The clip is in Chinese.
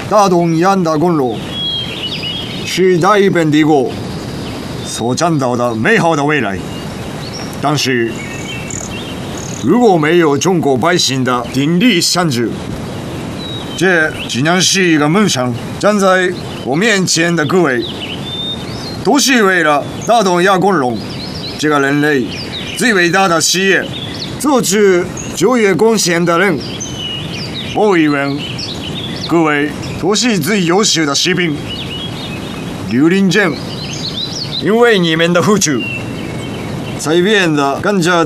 大东亚的公路是大本帝国所创造的美好的未来。但是，如果没有中国百姓的鼎力相助，这只能是一个梦想。站在我面前的各位，都是为了大东亚公路这个人类最伟大的事业做出卓越贡献的人。我以为各位都是最优秀的士兵、绿林军，因为你们的付出，才变得更加